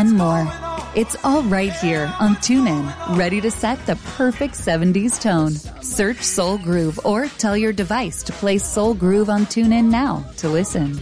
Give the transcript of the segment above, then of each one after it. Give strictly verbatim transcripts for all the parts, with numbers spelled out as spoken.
and more. It's all right here on TuneIn, ready to set the perfect seventies tone. Search Soul Groove or tell your device to play Soul Groove on TuneIn now to listen.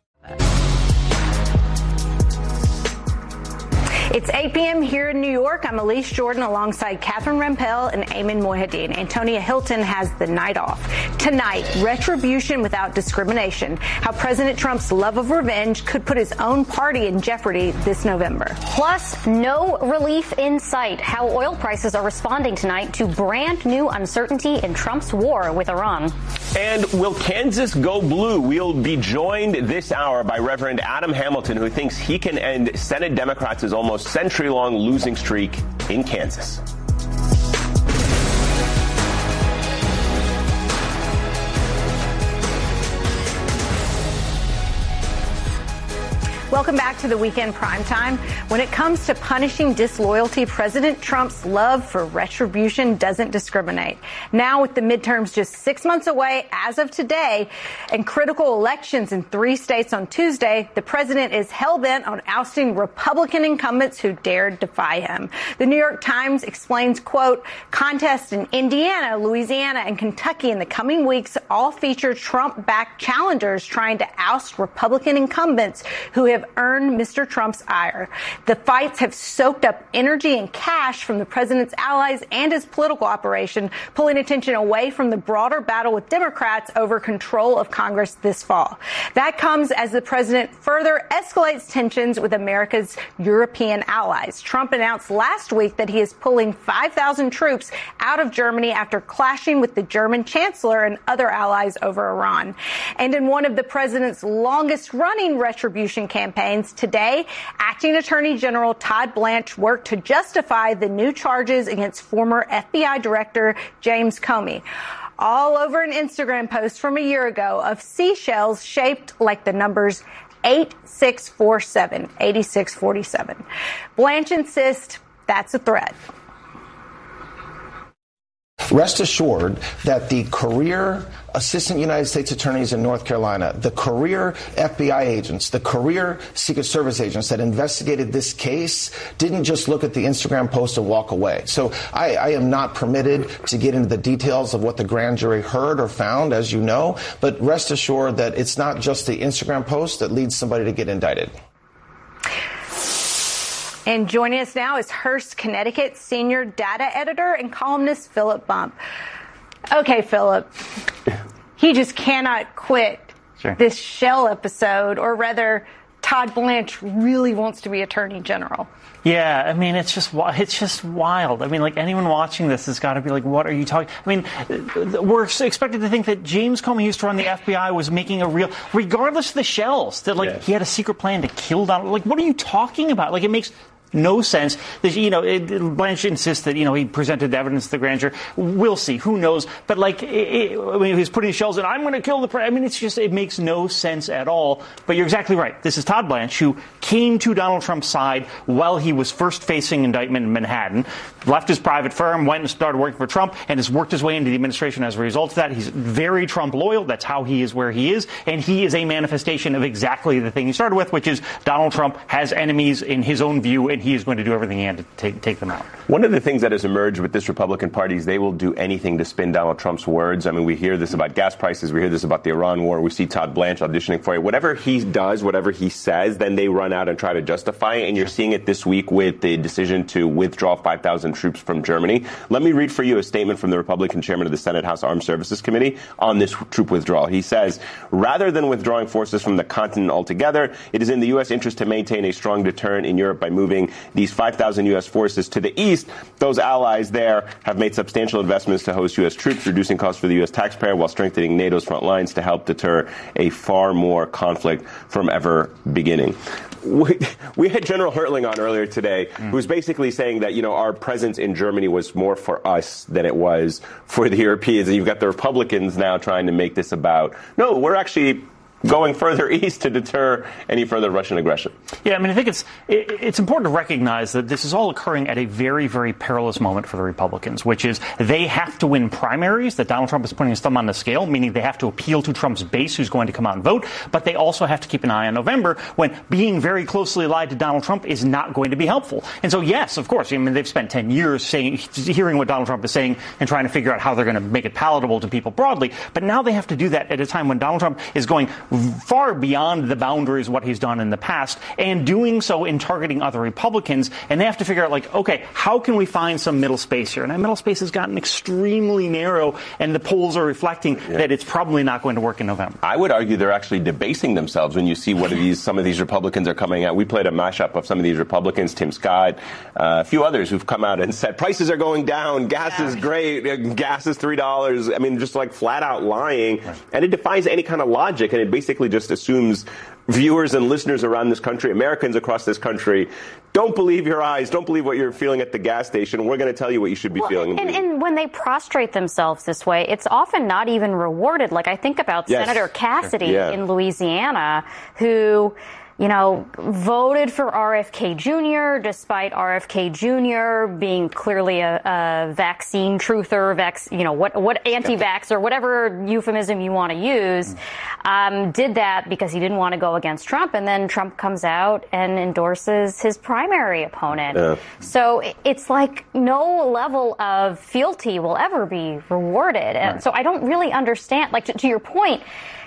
It's eight p.m. here in New York. I'm Elise Jordan alongside Catherine Rampell and Ayman Mohyeldin. Antonia Hilton has the night off. Tonight, retribution without discrimination. How President Trump's love of revenge could put his own party in jeopardy this November. Plus, no relief in sight. How oil prices are responding tonight to brand new uncertainty in Trump's war with Iran. And will Kansas go blue? We'll be joined this hour by Reverend Adam Hamilton, who thinks he can end Senate Democrats' almost century-long losing streak in Kansas. Welcome back to the Weekend Primetime. When it comes to punishing disloyalty, President Trump's love for retribution doesn't discriminate. Now, with the midterms just six months away as of today and critical elections in three states on Tuesday, the president is hell-bent on ousting Republican incumbents who dared defy him. The New York Times explains, quote, contests in Indiana, Louisiana, and Kentucky in the coming weeks all feature Trump-backed challengers trying to oust Republican incumbents who have earned Mister Trump's ire. The fights have soaked up energy and cash from the president's allies and his political operation, pulling attention away from the broader battle with Democrats over control of Congress this fall. That comes as the president further escalates tensions with America's European allies. Trump announced last week that he is pulling five thousand troops out of Germany after clashing with the German chancellor and other allies over Iran. And in one of the president's longest-running retribution campaigns, today, Acting Attorney General Todd Blanche worked to justify the new charges against former F B I Director James Comey. All over an Instagram post from a year ago of seashells shaped like the numbers eight six four seven, eighty-six forty-seven. Blanche insists that's a threat. Rest assured that the career assistant United States attorneys in North Carolina, the career F B I agents, the career Secret Service agents that investigated this case didn't just look at the Instagram post and walk away. So I, I am not permitted to get into the details of what the grand jury heard or found, as you know, but rest assured that it's not just the Instagram post that leads somebody to get indicted. And joining us now is Hearst, Connecticut senior data editor and columnist Philip Bump. Okay, Philip, he just cannot quit sure. this Shell episode, or rather, Todd Blanche really wants to be Attorney General. Yeah, I mean, it's just it's just wild. I mean, like, anyone watching this has got to be like, what are you talking? I mean, we're expected to think that James Comey, who used to run the F B I, was making a real, regardless of the shells, that, like, yes. he had a secret plan to kill Donald. Like, what are you talking about? Like, it makes no sense. That, you know, it, Blanche insists that, you know, he presented evidence to the grand jury. We'll see. Who knows? But, like, it, it, I mean, he's putting shells in, I'm going to kill the president. I mean, it's just, it makes no sense at all. But you're exactly right. This is Todd Blanche, who came to Donald Trump's side while he was first facing indictment in Manhattan, left his private firm, went and started working for Trump, and has worked his way into the administration as a result of that. He's very Trump loyal. That's how he is where he is. And he is a manifestation of exactly the thing he started with, which is Donald Trump has enemies in his own view, and he is going to do everything he can to take, take them out. One of the things that has emerged with this Republican Party is they will do anything to spin Donald Trump's words. I mean, we hear this about gas prices. We hear this about the Iran war. We see Todd Blanche auditioning for it. Whatever he does, whatever he says, then they run out and try to justify it. And you're seeing it this week with the decision to withdraw five thousand troops from Germany. Let me read for you a statement from the Republican chairman of the Senate House Armed Services Committee on this troop withdrawal. He says, rather than withdrawing forces from the continent altogether, it is in the U S interest to maintain a strong deterrent in Europe by moving these five thousand U S forces to the east. Those allies there have made substantial investments to host U S troops, reducing costs for the U S taxpayer while strengthening NATO's front lines to help deter a far more conflict from ever beginning. We, we had General Hertling on earlier today, mm. who was basically saying that, you know, our presence in Germany was more for us than it was for the Europeans. And you've got the Republicans now trying to make this about, no, we're actually going further east to deter any further Russian aggression. Yeah, I mean, I think it's it, it's important to recognize that this is all occurring at a very, very perilous moment for the Republicans, which is they have to win primaries, that Donald Trump is putting his thumb on the scale, meaning they have to appeal to Trump's base who's going to come out and vote, but they also have to keep an eye on November when being very closely allied to Donald Trump is not going to be helpful. And so, yes, of course, I mean, they've spent ten years saying, hearing what Donald Trump is saying and trying to figure out how they're going to make it palatable to people broadly, but now they have to do that at a time when Donald Trump is going far beyond the boundaries of what he's done in the past and doing so in targeting other Republicans. And they have to figure out, like, okay, how can we find some middle space here? And that middle space has gotten extremely narrow, and the polls are reflecting yeah. that it's probably not going to work in November. I would argue they're actually debasing themselves when you see what of these, some of these Republicans are coming out. We played a mashup of some of these Republicans, Tim Scott, uh, a few others who've come out and said prices are going down, gas yeah. is great, gas is three dollars. I mean, just like flat out lying. Right. And it defies any kind of logic, and it basically just assumes viewers and listeners around this country, Americans across this country, don't believe your eyes, don't believe what you're feeling at the gas station. We're going to tell you what you should be well, feeling. And, and when they prostrate themselves this way, it's often not even rewarded. Like I think about yes. Senator Cassidy yeah. in Louisiana, who, you know, voted for R F K Junior despite R F K Junior being clearly a, a vaccine truther, vac, you know, what, what anti-vax or whatever euphemism you want to use, um, did that because he didn't want to go against Trump. And then Trump comes out and endorses his primary opponent. Yeah. So it's like no level of fealty will ever be rewarded. And right. so I don't really understand, like to, to your point,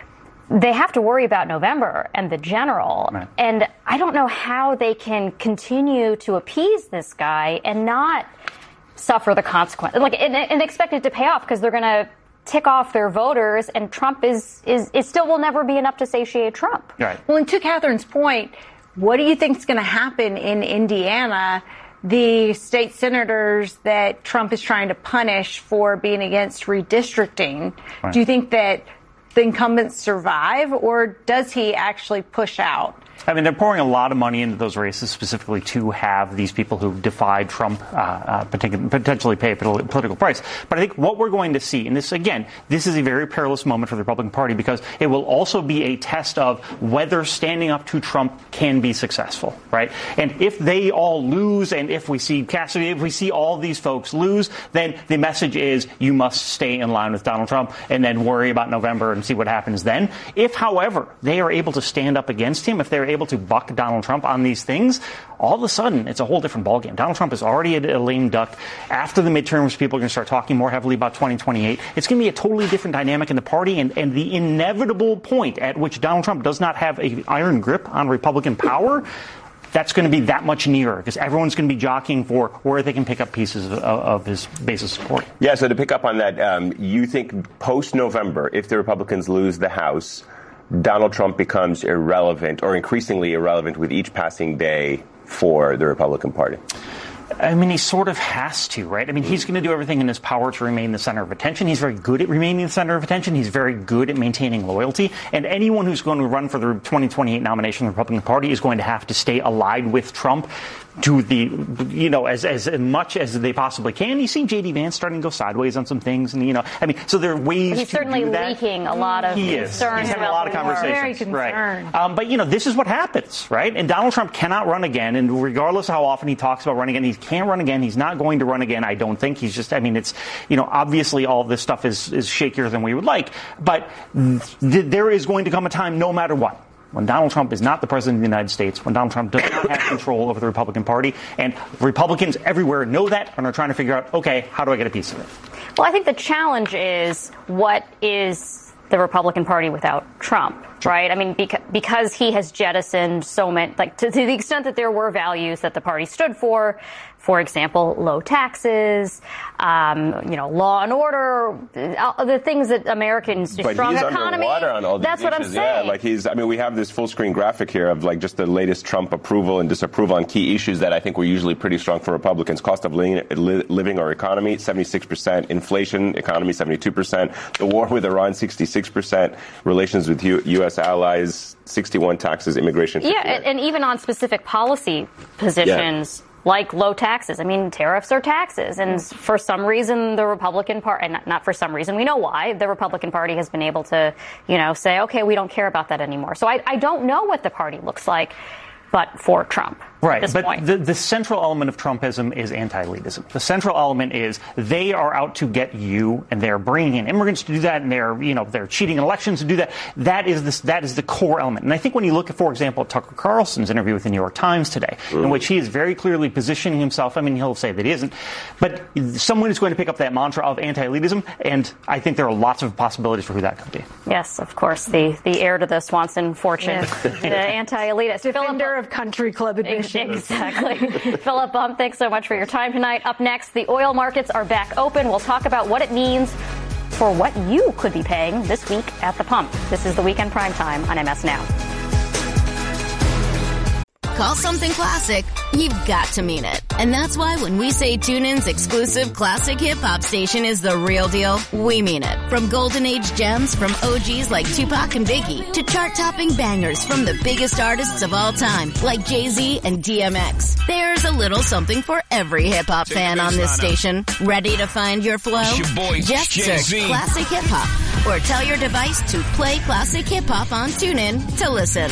they have to worry about November and the general. Right. And I don't know how they can continue to appease this guy and not suffer the consequence, like, and, and expect it to pay off because they're going to tick off their voters, and Trump is, is, it still will never be enough to satiate Trump. Right. Well, and to Catherine's point, what do you think is going to happen in Indiana? The state senators that Trump is trying to punish for being against redistricting, right. do you think that the incumbents survive, or does he actually push out? I mean, they're pouring a lot of money into those races specifically to have these people who defied Trump uh, uh, potentially pay a political price. But I think what we're going to see, and this, again, this is a very perilous moment for the Republican Party because it will also be a test of whether standing up to Trump can be successful, right? And if they all lose, and if we see Cassidy, if we see all these folks lose, then the message is you must stay in line with Donald Trump and then worry about November and see what happens then. If, however, they are able to stand up against him, if they're able to buck Donald Trump on these things, all of a sudden it's a whole different ballgame. Donald Trump is already a, a lame duck. After the midterms, people are going to start talking more heavily about twenty twenty-eight. It's going to be a totally different dynamic in the party, and, and the inevitable point at which Donald Trump does not have an iron grip on Republican power, that's going to be that much nearer because everyone's going to be jockeying for where they can pick up pieces of, of his base of support. Yeah, so to pick up on that, um, you think post-November, if the Republicans lose the House, Donald Trump becomes irrelevant or increasingly irrelevant with each passing day for the Republican Party? I mean, he sort of has to, right? I mean, he's going to do everything in his power to remain the center of attention. He's very good at remaining the center of attention. He's very good at maintaining loyalty. And anyone who's going to run for the twenty twenty-eight nomination of the Republican Party is going to have to stay allied with Trump to the, you know, as as much as they possibly can. You see J D Vance starting to go sideways on some things. And, you know, I mean, so there are ways he's to certainly do that. leaking a lot of he concerns. Is. He's having a lot of conversations. Very concerned. Right. Um, but, you know, this is what happens, right? And Donald Trump cannot run again. And regardless of how often he talks about running again, he can't run again. He's not going to run again, I don't think. He's just, I mean, it's, you know, obviously all of this stuff is, is shakier than we would like. But th- there is going to come a time, no matter what, when Donald Trump is not the president of the United States, when Donald Trump does not have control over the Republican Party, and Republicans everywhere know that and are trying to figure out, okay, how do I get a piece of it? Well, I think the challenge is what is the Republican Party without Trump, right? I mean, beca- because he has jettisoned so many, like to, to the extent that there were values that the party stood for, for example, low taxes, um, you know, law and order, uh, the things that Americans, but strong he's economy. Underwater on all these That's issues. what I'm saying. Yeah, like he's, I mean, we have this full screen graphic here of like just the latest Trump approval and disapproval on key issues that I think were usually pretty strong for Republicans. Cost of living or economy, seventy-six percent. Inflation, economy, seventy-two percent. The war with Iran, sixty-six percent. Relations with U S allies, sixty-one. Taxes, immigration, fifty-nine. Yeah, and, and even on specific policy positions, yeah. like low taxes. I mean, tariffs are taxes. And for some reason, the Republican Party, and not, not for some reason, we know why, the Republican Party has been able to, you know, say, okay, we don't care about that anymore. So I, I don't know what the party looks like, but for Trump. Right, at this but point. The, the central element of Trumpism is anti-elitism. The central element is they are out to get you, and they're bringing in immigrants to do that, and they're, you know, they're cheating in elections to do that. That is this, that is the core element. And I think when you look at, for example, Tucker Carlson's interview with the New York Times today, mm. in which he is very clearly positioning himself, I mean, he'll say that he isn't, but someone is going to pick up that mantra of anti-elitism, and I think there are lots of possibilities for who that could be. Yes, of course, the, the heir to the Swanson fortune, yes. the anti-elitist. Defender Philip, of country club admission. Exactly. Philip Bump, thanks so much for your time tonight. Up next, the oil markets are back open. We'll talk about what it means for what you could be paying this week at the pump. This is the Weekend Primetime on M S Now. Call something classic, you've got to mean it. And that's why when we say TuneIn's exclusive classic hip-hop station is the real deal, we mean it. From golden age gems from O Gs like Tupac and Biggie to chart-topping bangers from the biggest artists of all time like Jay-Z and D M X. There's a little something for every hip-hop fan on this station. Ready to find your flow? Your boy, Just Jay-Z. search Classic Hip-Hop or tell your device to play Classic Hip-Hop on TuneIn to listen.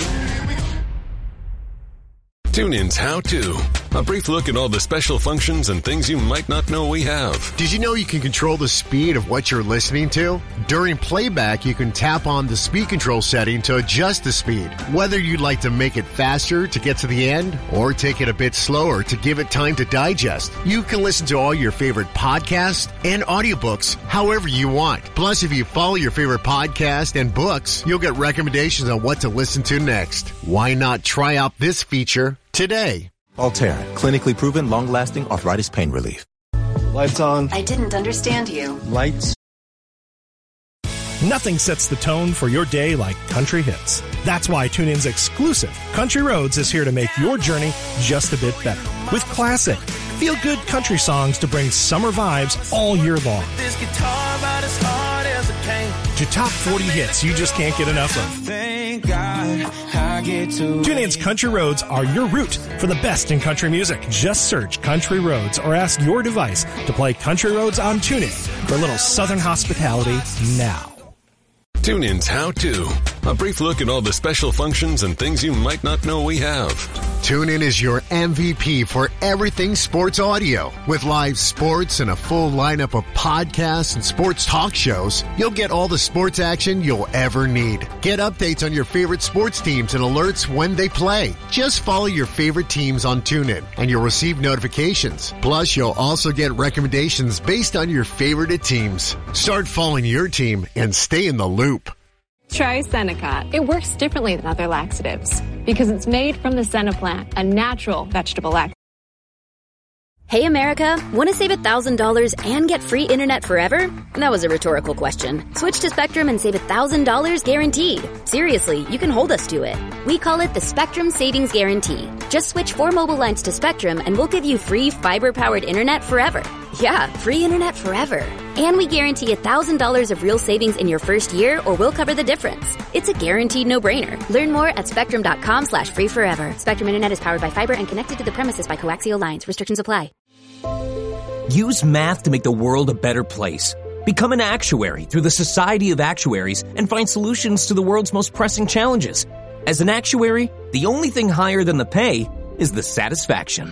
TuneIn's How To. A brief look at all the special functions and things you might not know we have. Did you know you can control the speed of what you're listening to? During playback, you can tap on the speed control setting to adjust the speed. Whether you'd like to make it faster to get to the end or take it a bit slower to give it time to digest, you can listen to all your favorite podcasts and audiobooks however you want. Plus, if you follow your favorite podcast and books, you'll get recommendations on what to listen to next. Why not try out this feature today? Altair, clinically proven, long-lasting arthritis pain relief. Lights on. I didn't understand you. Lights. Nothing sets the tone for your day like country hits. That's why TuneIn's exclusive Country Roads is here to make your journey just a bit better. With classic, feel-good country songs to bring summer vibes all year long. This guitar about as hard as a cane. To top forty hits you just can't get enough of. Thank God I get to. TuneIn's Country Roads are your route for the best in country music. Just search Country Roads or ask your device to play Country Roads on TuneIn for a little southern hospitality now. TuneIn's How To. A brief look at all the special functions and things you might not know we have. TuneIn is your M V P for everything sports audio. With live sports and a full lineup of podcasts and sports talk shows, you'll get all the sports action you'll ever need. Get updates on your favorite sports teams and alerts when they play. Just follow your favorite teams on TuneIn and you'll receive notifications. Plus, you'll also get recommendations based on your favorite teams. Start following your team and stay in the loop. Try Seneca. It works differently than other laxatives because it's made from the senna plant, a natural vegetable laxative. Hey, America, want to save one thousand dollars and get free internet forever? That was a rhetorical question. Switch to Spectrum and save one thousand dollars guaranteed. Seriously, you can hold us to it. We call it the Spectrum Savings Guarantee. Just switch four mobile lines to Spectrum and we'll give you free fiber-powered internet forever. Yeah, free internet forever. And we guarantee one thousand dollars of real savings in your first year or we'll cover the difference. It's a guaranteed no-brainer. Learn more at spectrum.com slash free forever. Spectrum Internet is powered by fiber and connected to the premises by coaxial lines. Restrictions apply. Use math to make the world a better place. Become an actuary through the Society of Actuaries and find solutions to the world's most pressing challenges. As an actuary, the only thing higher than the pay is the satisfaction.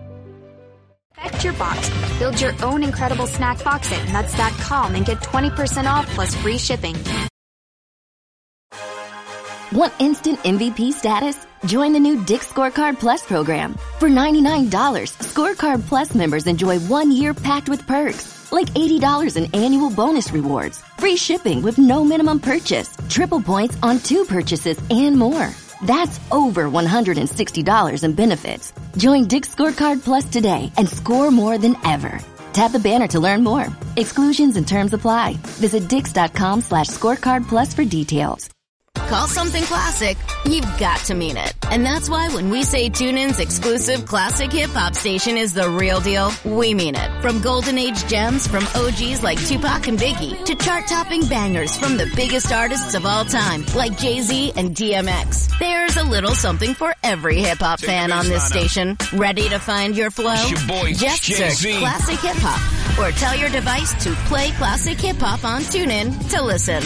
Affect your box. Build your own incredible snack box at nuts dot com and get twenty percent off plus free shipping. Want instant M V P status? Join the new Dick's Scorecard Plus program. For ninety-nine dollars, Scorecard Plus members enjoy one year packed with perks, like eighty dollars in annual bonus rewards, free shipping with no minimum purchase, triple points on two purchases, and more. That's over one hundred sixty dollars in benefits. Join Dick's Scorecard Plus today and score more than ever. Tap the banner to learn more. Exclusions and terms apply. Visit dix dot com slash scorecard plus for details. call something classic, you've got to mean it. And that's why when we say TuneIn's exclusive classic hip-hop station is the real deal, we mean it. From golden age gems from O Gs like Tupac and Biggie to chart-topping bangers from the biggest artists of all time like Jay-Z and D M X. There's a little something for every hip-hop fan on this station. Ready to find your flow? Your boy, Just Jay-Z. search Classic Hip Hop or tell your device to play Classic Hip Hop on TuneIn to listen.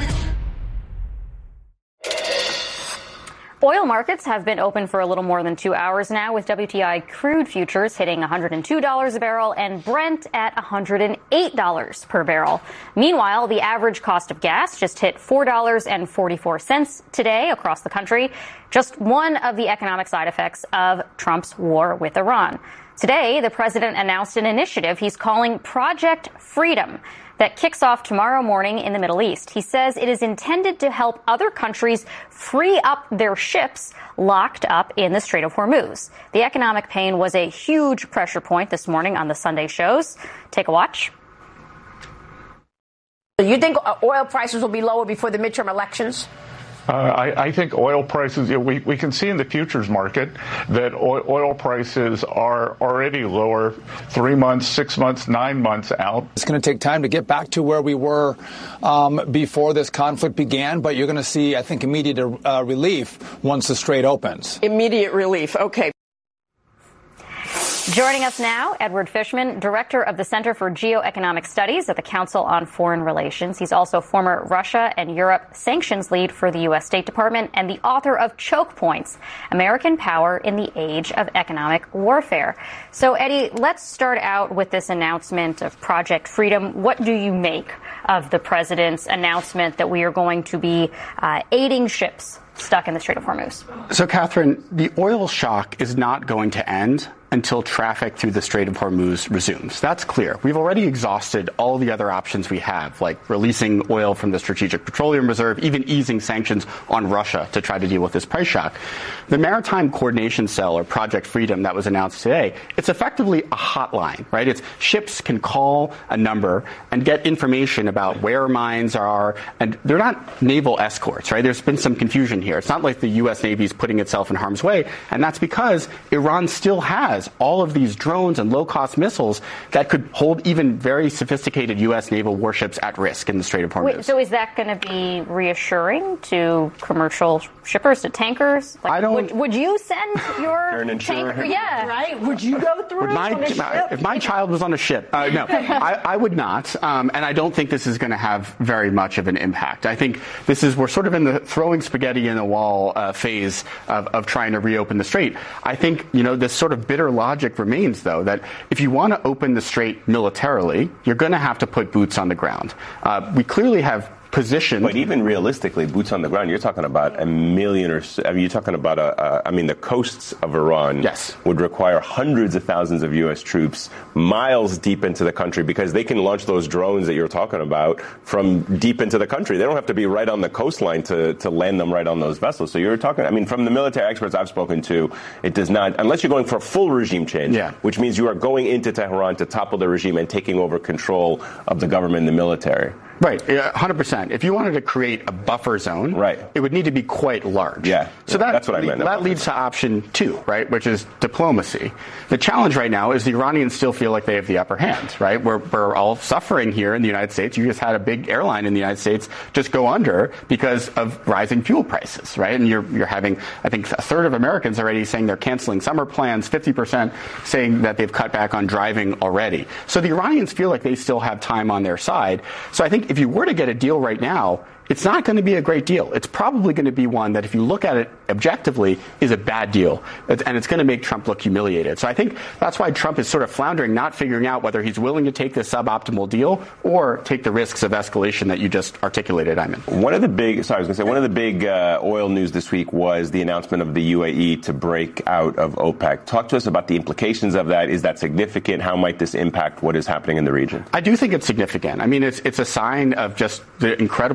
Oil markets have been open for a little more than two hours now, with W T I crude futures hitting one hundred two dollars a barrel and Brent at one hundred eight dollars per barrel. Meanwhile, the average cost of gas just hit four dollars and forty-four cents today across the country, just one of the economic side effects of Trump's war with Iran. Today, the president announced an initiative he's calling Project Freedom that kicks off tomorrow morning in the Middle East. He says it is intended to help other countries free up their ships locked up in the Strait of Hormuz. The economic pain was a huge pressure point this morning on the Sunday shows. Take a watch. You think oil prices will be lower before the midterm elections? Uh, I, I think oil prices, you know, we, we can see in the futures market that oil, oil prices are already lower three months, six months, nine months out. It's going to take time to get back to where we were um, before this conflict began, but you're going to see, I think, immediate uh, relief once the strait opens. Immediate relief. Okay. Joining us now, Edward Fishman, director of the Center for Geoeconomic Studies at the Council on Foreign Relations. He's also former Russia and Europe sanctions lead for the U S State Department and the author of Choke Points, American Power in the Age of Economic Warfare. So, Eddie, let's start out with this announcement of Project Freedom. What do you make of the president's announcement that we are going to be uh, aiding ships stuck in the Strait of Hormuz? So, Catherine, the oil shock is not going to end until traffic through the Strait of Hormuz resumes. That's clear. We've already exhausted all the other options we have, like releasing oil from the Strategic Petroleum Reserve, even easing sanctions on Russia to try to deal with this price shock. The Maritime Coordination Cell, or Project Freedom, that was announced today, it's effectively a hotline, right? It's ships can call a number and get information about where mines are, and they're not naval escorts, right? There's been some confusion here. It's not like the U S Navy is putting itself in harm's way, and that's because Iran still has all of these drones and low-cost missiles that could hold even very sophisticated U S naval warships at risk in the Strait of Hormuz. Wait, so is that going to be reassuring to commercial shippers, to tankers? Like, I don't. Would, would you send your tanker? Yeah, right. Would you go through my, on a ship? If my child was on a ship, uh, no, I, I would not. Um, and I don't think this is going to have very much of an impact. I think this is we're sort of in the throwing spaghetti in the wall uh, phase of, of trying to reopen the strait. I think you know this sort of bitter logic remains, though, that if you want to open the strait militarily, you're going to have to put boots on the ground. Uh, we clearly have positioned. But even realistically, boots on the ground, you're talking about a million or so, I mean, you're talking about a, a I mean, the coasts of Iran yes. would require hundreds of thousands of U S troops miles deep into the country because they can launch those drones that you're talking about from deep into the country. They don't have to be right on the coastline to, to land them right on those vessels. So you're talking, I mean, from the military experts I've spoken to, it does not, unless you're going for a full regime change, yeah. which means you are going into Tehran to topple the regime and taking over control of the government and the military. Right, one hundred percent. If you wanted to create a buffer zone, right. it would need to be quite large. Yeah, so yeah, that, that's what I meant. That leads to option two, right, which is diplomacy. The challenge right now is the Iranians still feel like they have the upper hand, right? We're, we're all suffering here in the United States. You just had a big airline in the United States just go under because of rising fuel prices, right? And you're, you're having, I think, a third of Americans already saying they're canceling summer plans, fifty percent saying that they've cut back on driving already. So the Iranians feel like they still have time on their side. So I think if you were to get a deal right now, it's not going to be a great deal. It's probably going to be one that, if you look at it objectively, is a bad deal. And it's going to make Trump look humiliated. So I think that's why Trump is sort of floundering, not figuring out whether he's willing to take this suboptimal deal or take the risks of escalation that you just articulated, Ayman. One of the big, sorry, I was going to say, one of the big uh, oil news this week was the announcement of the U A E to break out of OPEC. Talk to us about the implications of that. Is that significant? How might this impact what is happening in the region? I do think it's significant. I mean, it's, it's a sign of just the incredible dislocation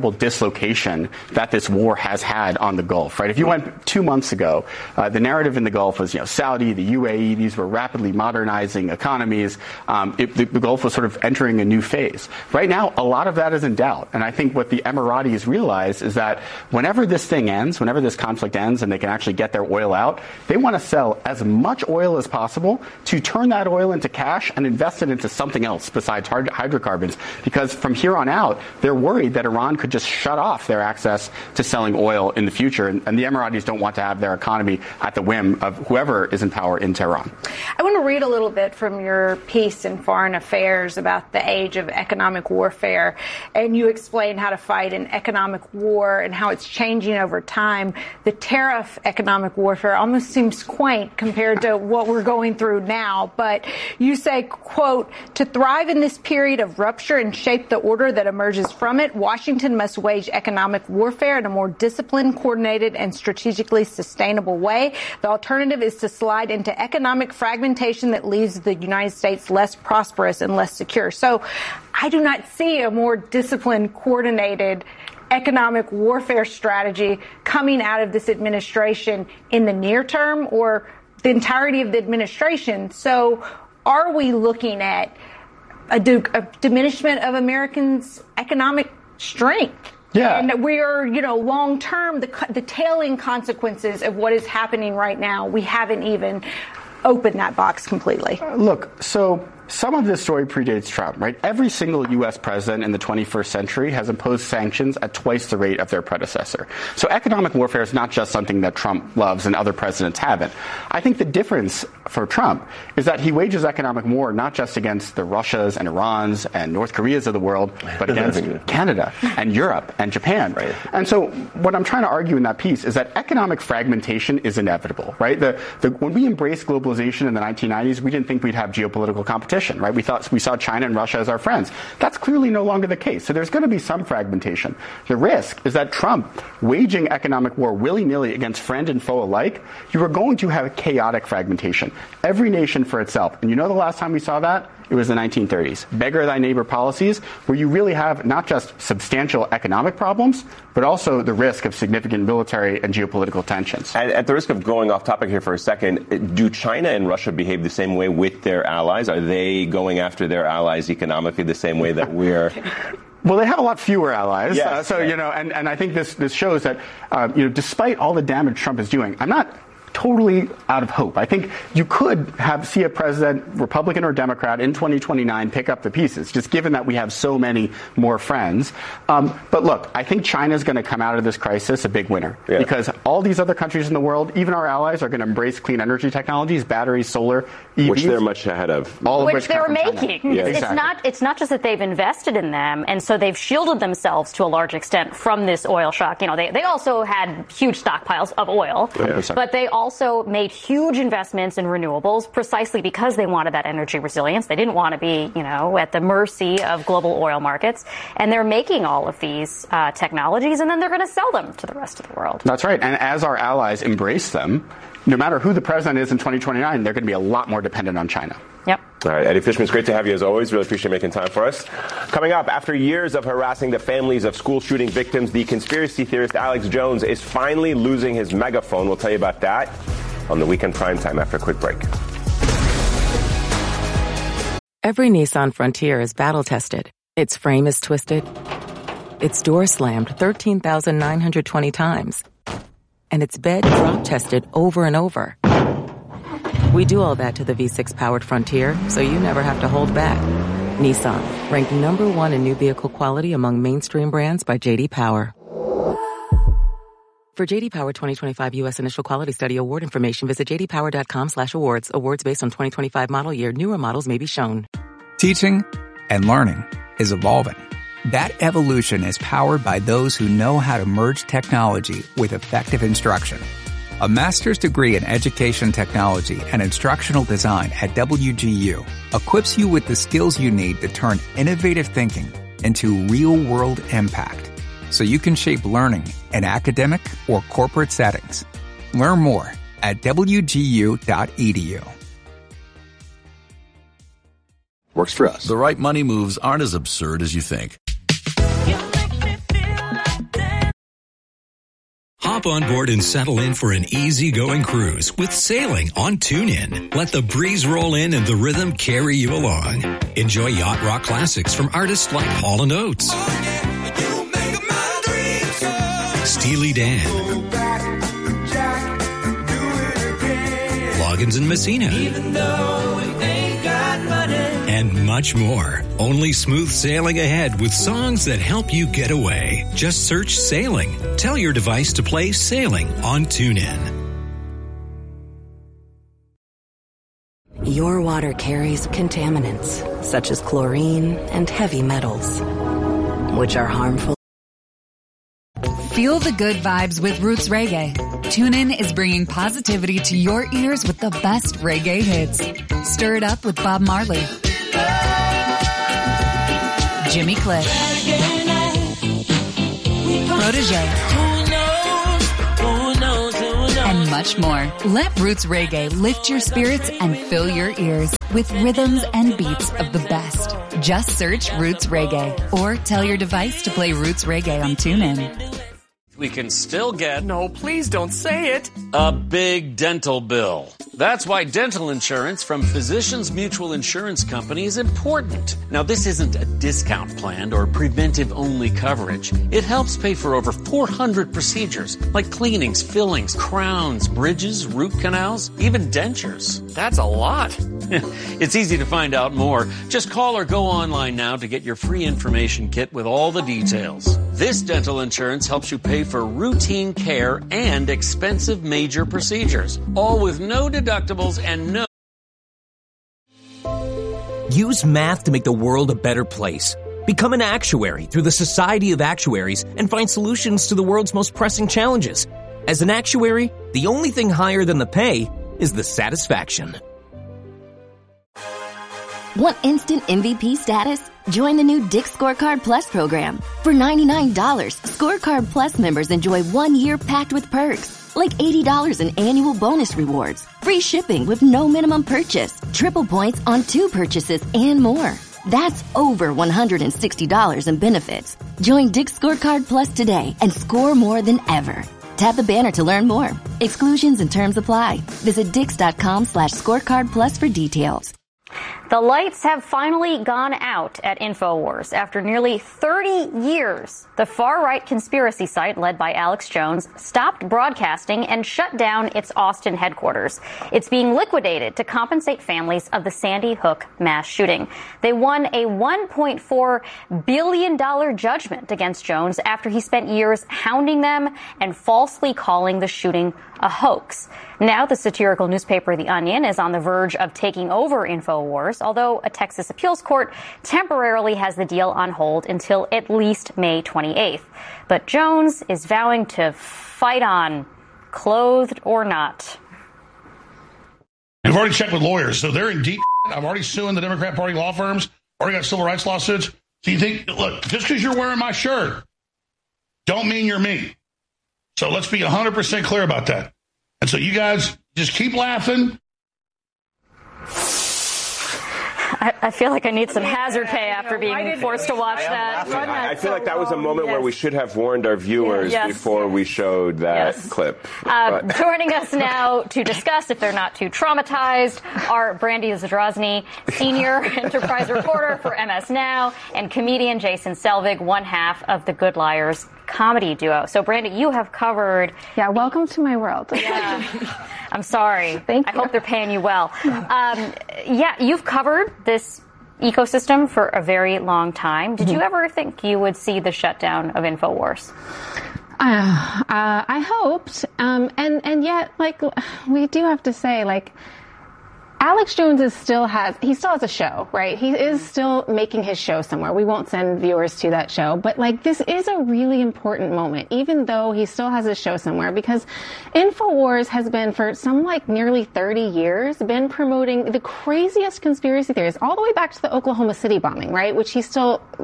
dislocation that this war has had on the Gulf, right? If you went two months ago, uh, the narrative in the Gulf was, you know, Saudi, the U A E, these were rapidly modernizing economies. Um, it, the, the Gulf was sort of entering a new phase. Right now, a lot of that is in doubt. And I think what the Emiratis realize is that whenever this thing ends, whenever this conflict ends and they can actually get their oil out, they want to sell as much oil as possible to turn that oil into cash and invest it into something else besides hydrocarbons. Because from here on out, they're worried that Iran could just shut off their access to selling oil in the future. And, and the Emiratis don't want to have their economy at the whim of whoever is in power in Tehran. I want to read a little bit from your piece in Foreign Affairs about the age of economic warfare. And you explain how to fight an economic war and how it's changing over time. The tariff economic warfare almost seems quaint compared to what we're going through now. But you say, quote, to thrive in this period of rupture and shape the order that emerges from it, Washington must wage economic warfare in a more disciplined, coordinated, and strategically sustainable way. The alternative is to slide into economic fragmentation that leaves the United States less prosperous and less secure. So I do not see a more disciplined, coordinated economic warfare strategy coming out of this administration in the near term or the entirety of the administration. So are we looking at a, d- a diminishment of Americans' economic strength? Yeah. And we are, you know, long term, the, the tailing consequences of what is happening right now, we haven't even opened that box completely. Uh, look, so some of this story predates Trump, right? Every single U S president in the twenty-first century has imposed sanctions at twice the rate of their predecessor. So economic warfare is not just something that Trump loves and other presidents haven't. I think the difference for Trump is that he wages economic war not just against the Russias and Irans and North Koreas of the world, but against Canada and Europe and Japan. Right. And so what I'm trying to argue in that piece is that economic fragmentation is inevitable, right? The, the, when we embraced globalization in the nineteen nineties, we didn't think we'd have geopolitical competition. Right? We thought we saw China and Russia as our friends. That's clearly no longer the case. So there's going to be some fragmentation. The risk is that Trump waging economic war willy-nilly against friend and foe alike, you are going to have chaotic fragmentation. Every nation for itself. And you know the last time we saw that? It was the nineteen thirties. Beggar thy neighbor policies, where you really have not just substantial economic problems, but also the risk of significant military and geopolitical tensions. And at the risk of going off topic here for a second, do China and Russia behave the same way with their allies? Are they going after their allies economically the same way that we're... Well, they have a lot fewer allies. Yes, uh, so, right. you know, and, and I think this, this shows that, uh, you know, despite all the damage Trump is doing, I'm not totally out of hope. I think you could have see a president, Republican or Democrat, in twenty twenty-nine pick up the pieces, just given that we have so many more friends. Um, but look, I think China's going to come out of this crisis a big winner yeah. because all these other countries in the world, even our allies, are going to embrace clean energy technologies, batteries, solar, E Vs. Which they're much ahead of. All which, of which they're making. Yeah, it's exactly. not It's not just that they've invested in them, and so they've shielded themselves to a large extent from this oil shock. You know, they, they also had huge stockpiles of oil, yeah. but they also made huge investments in renewables precisely because they wanted that energy resilience. They didn't want to be, you know, at the mercy of global oil markets. And they're making all of these uh, technologies, and then they're going to sell them to the rest of the world. That's right. And as our allies embrace them, no matter who the president is in twenty twenty-nine, they're going to be a lot more dependent on China. Yep. All right, Eddie Fishman, it's great to have you as always. Really appreciate making time for us. Coming up, after years of harassing the families of school shooting victims, the conspiracy theorist Alex Jones is finally losing his megaphone. We'll tell you about that on the Weekend Primetime after a quick break. Every Nissan Frontier is battle-tested. Its frame is twisted. Its door slammed thirteen thousand nine hundred twenty times. And its bed drop-tested over and over. We do all that to the V six powered Frontier, so you never have to hold back. Nissan, ranked number one in new vehicle quality among mainstream brands by J D Power. For J D Power twenty twenty-five U S Initial Quality Study award information, visit j d power dot com slash awards. Awards based on twenty twenty-five model year. Newer models may be shown. Teaching and learning is evolving. That evolution is powered by those who know how to merge technology with effective instruction. A master's degree in education technology and instructional design at W G U equips you with the skills you need to turn innovative thinking into real-world impact, so you can shape learning in academic or corporate settings. Learn more at w g u dot e d u. Works for us. The right money moves aren't as absurd as you think. Hop on board and settle in for an easy-going cruise with sailing on TuneIn. Let the breeze roll in and the rhythm carry you along. Enjoy yacht rock classics from artists like Hall and Oates, Steely Dan, Loggins and Messina, and much more. Only smooth sailing ahead with songs that help you get away. Just search Sailing. Tell your device to play Sailing on TuneIn. Your water carries contaminants such as chlorine and heavy metals, which are harmful. Feel the good vibes with Roots Reggae. TuneIn is bringing positivity to your ears with the best reggae hits. Stir it up with Bob Marley, Jimmy Cliff, Protege, and much more. Let Roots Reggae lift your spirits and fill your ears with rhythms and beats of the best. Just search Roots Reggae or tell your device to play Roots Reggae on TuneIn. We can still get... No, please don't say it. A big dental bill. That's why dental insurance from Physicians Mutual Insurance Company is important. Now, this isn't a discount plan or preventive-only coverage. It helps pay for over four hundred procedures, like cleanings, fillings, crowns, bridges, root canals, even dentures. That's a lot. It's easy to find out more. Just call or go online now to get your free information kit with all the details. This dental insurance helps you pay for routine care and expensive major procedures, all with no deductibles and no... Use math to make the world a better place. Become an actuary through the Society of Actuaries and find solutions to the world's most pressing challenges. As an actuary, the only thing higher than the pay is the satisfaction. Want instant M V P status? Join the new Dick's Scorecard Plus program. For ninety-nine dollars, Scorecard Plus members enjoy one year packed with perks, like eighty dollars in annual bonus rewards, free shipping with no minimum purchase, triple points on two purchases, and more. That's over one hundred sixty dollars in benefits. Join Dick's Scorecard Plus today and score more than ever. Tap the banner to learn more. Exclusions and terms apply. Visit dix.com slash scorecard plus for details. The lights have finally gone out at InfoWars. After nearly thirty years, the far-right conspiracy site led by Alex Jones stopped broadcasting and shut down its Austin headquarters. It's being liquidated to compensate families of the Sandy Hook mass shooting. They won a one point four billion dollars judgment against Jones after he spent years hounding them and falsely calling the shooting a hoax. Now the satirical newspaper The Onion is on the verge of taking over InfoWars, although a Texas appeals court temporarily has the deal on hold until at least May twenty-eighth. But Jones is vowing to fight on, clothed or not. I've already checked with lawyers, so they're in deep. I'm already suing the Democrat Party law firms, already got civil rights lawsuits. So you think, look, just because you're wearing my shirt, don't mean you're me. So let's be one hundred percent clear about that. And so you guys just keep laughing. I, I feel like I need some hazard pay after being forced to watch that. I, I feel like that was a moment yes. where we should have warned our viewers yes. before we showed that yes. clip. Uh, joining us now to discuss, if they're not too traumatized, are Brandy Zadrozny, senior enterprise reporter for M S Now, and comedian Jason Selvig, one half of the Good Liars comedy duo. So, Brandy, you have covered... Yeah, welcome to my world. Yeah. I'm sorry. Thank I you. hope they're paying you well. Um, yeah, you've covered this ecosystem for a very long time. Did mm-hmm. you ever think you would see the shutdown of InfoWars? Uh, uh, I hoped. Um, and, and yet, like, we do have to say, like, Alex Jones is still has, he still has a show, right? He is still making his show somewhere. We won't send viewers to that show, but like this is a really important moment, even though he still has a show somewhere, because InfoWars has been for some like nearly thirty years been promoting the craziest conspiracy theories all the way back to the Oklahoma City bombing, right? Which he still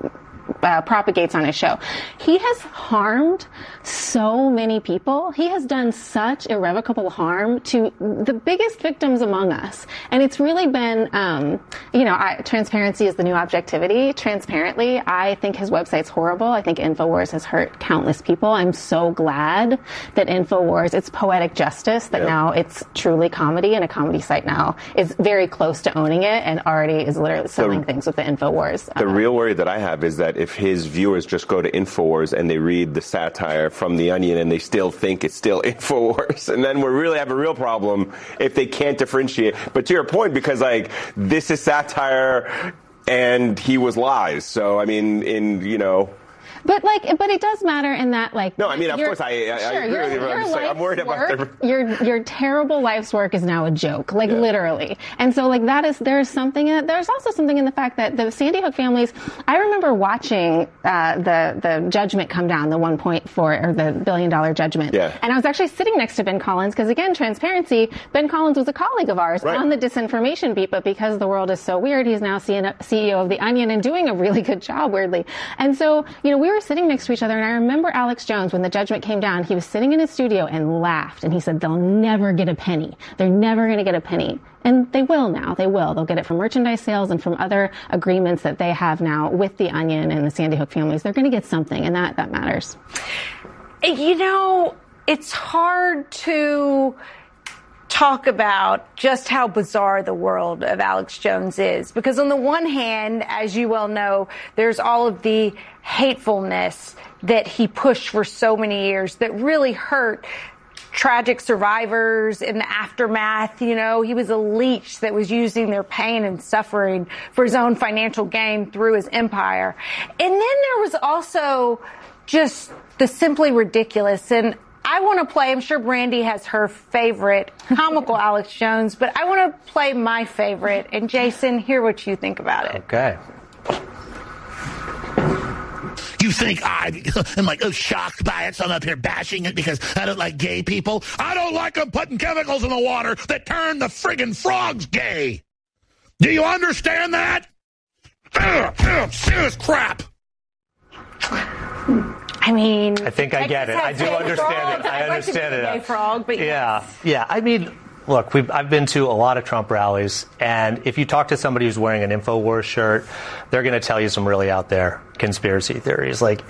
uh, propagates on his show. He has harmed so many people. He has done such irrevocable harm to the biggest victims among us. And it's really been, um, you know, I, transparency is the new objectivity. Transparently, I think his website's horrible. I think InfoWars has hurt countless people. I'm so glad that InfoWars, it's poetic justice, that yeah. now it's truly comedy, and a comedy site now is very close to owning it and already is literally selling the, things with the InfoWars. The uh, real worry that I have is that if his viewers just go to InfoWars and they read the satire from The Onion and they still think it's still InfoWars, and then we really have a real problem if they can't differentiate. But to your point, because like this is satire and he was lies. So I mean, in you know. But like, but it does matter in that, like. No, I mean, of course, I, I, sure, I agree your, with you. I'm, just like, I'm worried work, about the. Your your terrible life's work is now a joke, like yeah. literally. And so, like, that is there's something. In it. There's also something in the fact that the Sandy Hook families. I remember watching uh, the the judgment come down, the one point four or the billion dollar judgment. Yeah. And I was actually sitting next to Ben Collins because, again, transparency. Ben Collins was a colleague of ours right. on the disinformation beat, but because the world is so weird, he's now C E O of The Onion and doing a really good job, weirdly. And so, you know, we were sitting next to each other. And I remember Alex Jones, when the judgment came down, he was sitting in his studio and laughed. And he said, they'll never get a penny. They're never going to get a penny. And they will now. They will. They'll get it from merchandise sales and from other agreements that they have now with The Onion and the Sandy Hook families. They're going to get something, and that, that matters. You know, it's hard to talk about just how bizarre the world of Alex Jones is. Because on the one hand, as you well know, there's all of the hatefulness that he pushed for so many years that really hurt tragic survivors in the aftermath. You know, he was a leech that was using their pain and suffering for his own financial gain through his empire. And then there was also just the simply ridiculous. And I want to play, I'm sure Brandy has her favorite comical Alex Jones, but I want to play my favorite. And Jason, hear what you think about it. Okay. You think I am like, oh, shocked by it, so I'm up here bashing it because I don't like gay people? I don't like them putting chemicals in the water that turn the friggin' frogs gay. Do you understand that? Ugh, ugh, serious crap. I mean, I think I get it. I do understand it. I understand it. Gay frog, but yeah, yeah. I mean, look, we've, I've been to a lot of Trump rallies, and if you talk to somebody who's wearing an InfoWars shirt, they're going to tell you some really out there conspiracy theories. Like,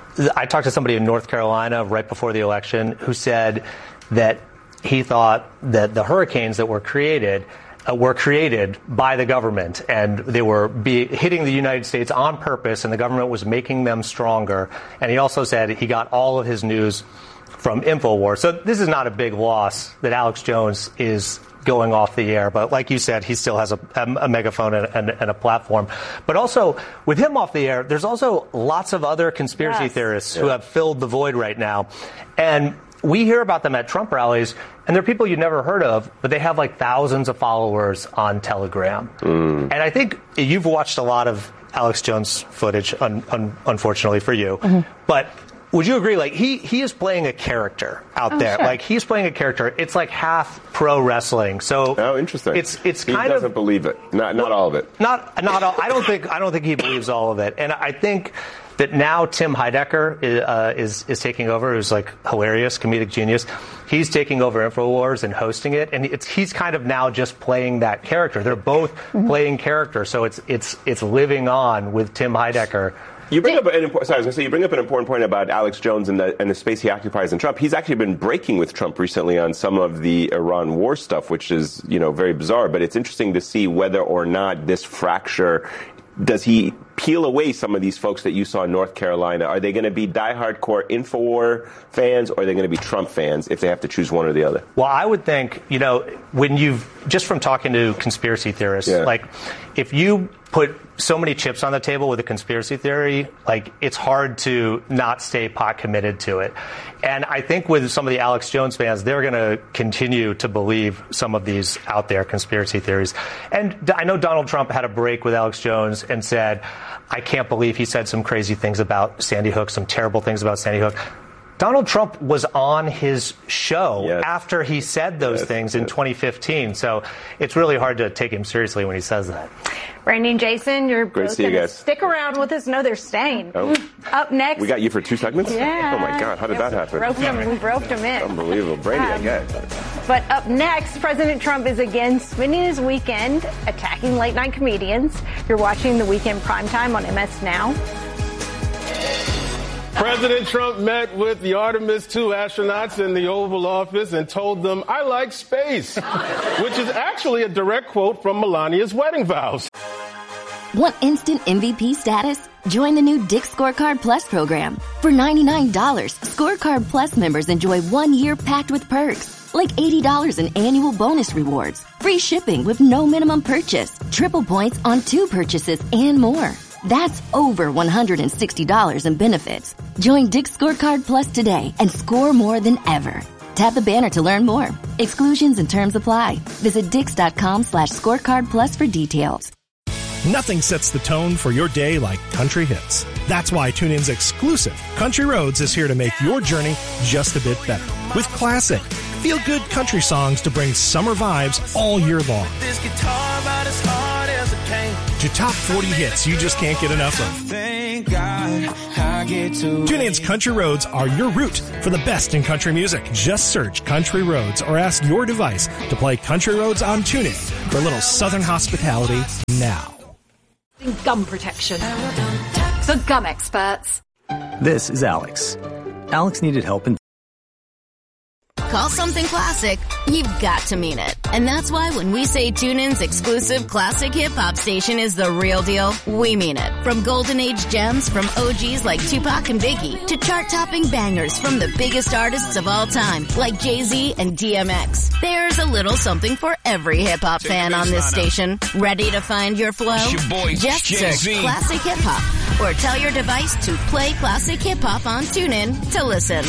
I talked to somebody in North Carolina right before the election who said that he thought that the hurricanes that were created Uh, were created by the government, and they were be hitting the United States on purpose, and the government was making them stronger. And he also said he got all of his news from InfoWars. So this is not a big loss that Alex Jones is going off the air. But like you said, he still has a, a, a megaphone and, and, and a platform. But also, with him off the air, there's also lots of other conspiracy yes. theorists yeah. who have filled the void right now. And we hear about them at Trump rallies, and they're people you've never heard of, but they have like thousands of followers on Telegram. Mm. And I think you've watched a lot of Alex Jones footage, un, un, unfortunately for you. Mm-hmm. But would you agree, like, he, he is playing a character out oh, there. Sure. Like, he's playing a character. It's like half pro wrestling. So oh, interesting. It's it's he kind of. He doesn't believe it. Not not well, all of it. Not not all. I don't think I don't think he believes all of it. And I think that now Tim Heidecker is, uh, is is taking over, who's like hilarious, comedic genius. He's taking over InfoWars and hosting it, and it's he's kind of now just playing that character. They're both mm-hmm. playing character, so it's it's it's living on with Tim Heidecker. You bring up an important, sorry, I was going to say, you bring up an important point about Alex Jones and the, and the space he occupies in Trump. He's actually been breaking with Trump recently on some of the Iran war stuff, which is, you know, very bizarre. But it's interesting to see whether or not this fracture, does he peel away some of these folks that you saw in North Carolina? Are they going to be diehard core InfoWar fans, or are they going to be Trump fans if they have to choose one or the other? Well, I would think, you know, when you've, just from talking to conspiracy theorists, yeah. like, if you put so many chips on the table with a conspiracy theory, like, it's hard to not stay pot committed to it. And I think with some of the Alex Jones fans, they're going to continue to believe some of these out there conspiracy theories. And I know Donald Trump had a break with Alex Jones and said, I can't believe he said some crazy things about Sandy Hook, some terrible things about Sandy Hook. Donald Trump was on his show yes. after he said those yes. things in yes. twenty fifteen. So it's really hard to take him seriously when he says that. Brandy and Jason, you're Great both to see you gonna guys. Stick around with us. No, they're staying. Oh. Up next. We got you for two segments? Yeah. Oh, my God. How did yeah, that happen? Roped them, we roped them in. Unbelievable. Brandy, um, I guess. But up next, President Trump is again spending his weekend attacking late-night comedians. You're watching The Weekend Primetime on M S Now. President Trump met with the Artemis two astronauts in the Oval Office and told them, "I like space," which is actually a direct quote from Melania's wedding vows. Want instant M V P status? Join the new Dick's Scorecard Plus program. For ninety-nine dollars, Scorecard Plus members enjoy one year packed with perks, like eighty dollars in annual bonus rewards, free shipping with no minimum purchase, triple points on two purchases, and more. That's over one hundred sixty dollars in benefits. Join Dick's Scorecard Plus today and score more than ever. Tap the banner to learn more. Exclusions and terms apply. Visit dix.com slash scorecard plus for details. Nothing sets the tone for your day like country hits. That's why TuneIn's exclusive Country Roads is here to make your journey just a bit better. With classic, feel-good country songs to bring summer vibes all year long. This guitar about as hard as a cane. To top forty hits you just can't get enough of. Thank God I get to TuneIn's Country Roads are your route for the best in country music. Just search Country Roads or ask your device to play Country Roads on TuneIn for a little southern hospitality now. Gum protection. The gum experts. This is Alex. Alex needed help in Call something classic, you've got to mean it. And that's why when we say TuneIn's exclusive classic hip-hop station is the real deal, we mean it. From golden age gems from O Gs like Tupac and Biggie to chart-topping bangers from the biggest artists of all time like Jay-Z and D M X. There's a little something for every hip-hop fan on this station. Ready to find your flow? Your boy, Just Jay-Z. search classic hip-hop or tell your device to play classic hip-hop on TuneIn to listen.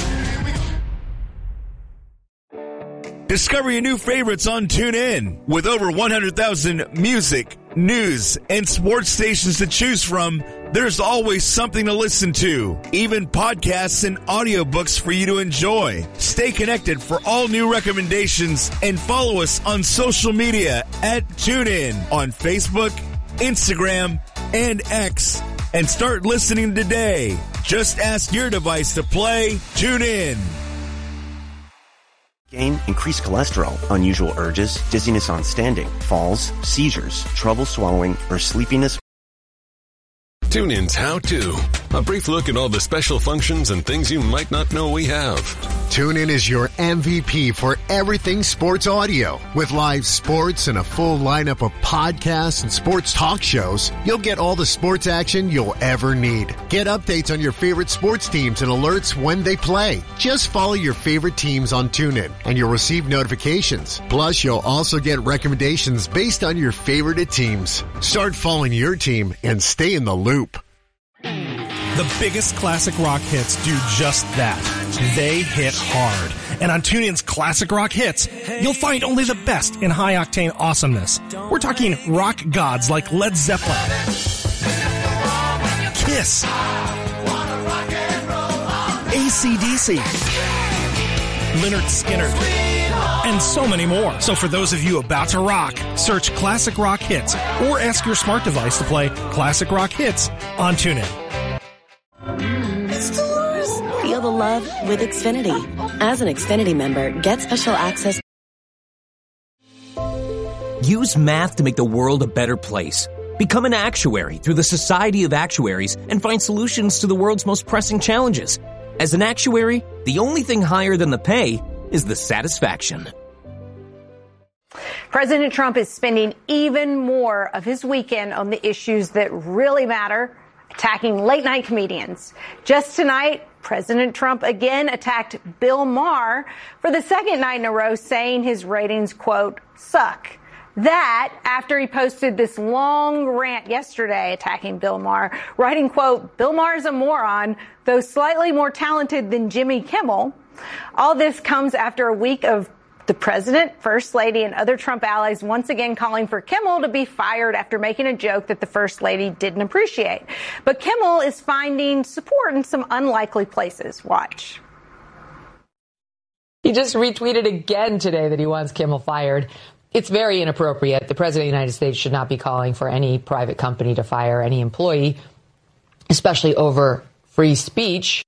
Discover your new favorites on TuneIn. With over one hundred thousand music, news, and sports stations to choose from, there's always something to listen to. Even podcasts and audiobooks for you to enjoy. Stay connected for all new recommendations and follow us on social media at TuneIn on Facebook, Instagram, and X. And start listening today. Just ask your device to play TuneIn. Gain, increased cholesterol, unusual urges, dizziness on standing, falls, seizures, trouble swallowing, or sleepiness. TuneIn's How To. A brief look at all the special functions and things you might not know we have. TuneIn is your M V P for everything sports audio. With live sports and a full lineup of podcasts and sports talk shows, you'll get all the sports action you'll ever need. Get updates on your favorite sports teams and alerts when they play. Just follow your favorite teams on TuneIn and you'll receive notifications. Plus, you'll also get recommendations based on your favorite teams. Start following your team and stay in the loop. The biggest classic rock hits do just that. They hit hard. And on TuneIn's Classic Rock Hits, you'll find only the best in high-octane awesomeness. We're talking rock gods like Led Zeppelin, Kiss, A C D C, Lynyrd Skynyrd, and so many more. So for those of you about to rock, search Classic Rock Hits or ask your smart device to play Classic Rock Hits on TuneIn. Feel the love with Xfinity. As an Xfinity member, get special access. Use math to make the world a better place. Become an actuary through the Society of Actuaries and find solutions to the world's most pressing challenges. As an actuary, the only thing higher than the pay is the satisfaction. President Trump is spending even more of his weekend on the issues that really matter, attacking late-night comedians. Just tonight, President Trump again attacked Bill Maher for the second night in a row, saying his ratings, quote, suck. That after he posted this long rant yesterday attacking Bill Maher, writing, quote, Bill Maher's a moron, though slightly more talented than Jimmy Kimmel. All this comes after a week of the president, first lady, and other Trump allies once again calling for Kimmel to be fired after making a joke that the first lady didn't appreciate. But Kimmel is finding support in some unlikely places. Watch. just retweeted again today that he wants Kimmel fired. It's very inappropriate. The president of the United States should not be calling for any private company to fire any employee, especially over free speech.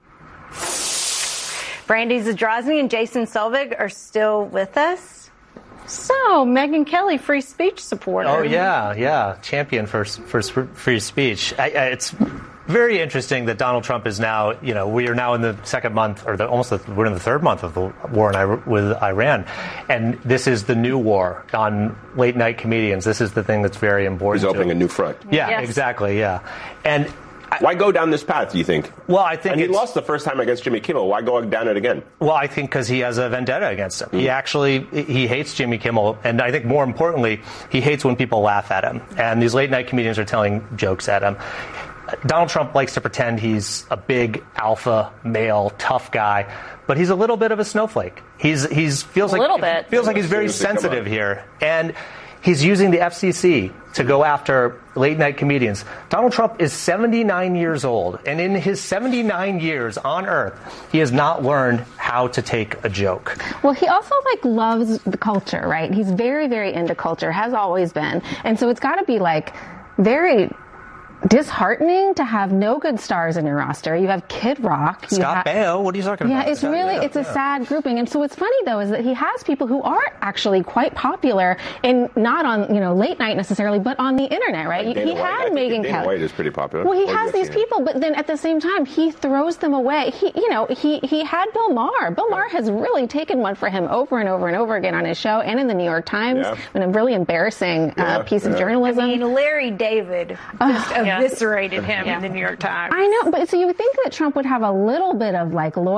Brandy Zadrozny and Jason Selvig are still with us. So, Megyn Kelly, free speech supporter. Oh, yeah, yeah. Champion for, for free speech. I, I, it's very interesting that Donald Trump is now, you know, we are now in the second month, or the, almost the, we're in the third month of the war in, with Iran. And this is the new war on late night comedians. This is the thing that's very important. He's opening a new front. Yeah, yes. exactly, yeah. And why go down this path, do you think? Well, I think and he lost the first time against Jimmy Kimmel. Why go down it again? Well, I think because he has a vendetta against him. Mm. He actually, he hates Jimmy Kimmel. And I think more importantly, he hates when people laugh at him. And these late night comedians are telling jokes at him. Donald Trump likes to pretend he's a big alpha male tough guy, but he's a little bit of a snowflake. He's he's feels a like little bit. feels like he's very sensitive here, and he's using the F C C to go after late night comedians. Donald Trump is seventy-nine years old, and in his seventy-nine years on Earth, he has not learned how to take a joke. Well, he also like loves the culture, right? He's very, very into culture, has always been, and so it's got to be like very disheartening to have no good stars in your roster. You have Kid Rock. Scott ha- Baio, what are you talking yeah, about? It's really, yeah, it's yeah. a sad grouping. And so what's funny, though, is that he has people who are actually quite popular, and not on, you know, late night necessarily, but on the internet, right? Like he Dana had White. Megyn Dana Kelly. White is pretty popular. Well, he or has these people, but then at the same time, he throws them away. He, you know, he, he had Bill Maher. Bill Maher has really taken one for him over and over and over again on his show and in the New York Times, Yeah. in a really embarrassing Yeah, uh, piece yeah. of journalism. I mean, Larry David just Oh, eviscerated yeah. him Yeah. in the New York Times. I know, but so you would think that Trump would have a little bit of like loyalty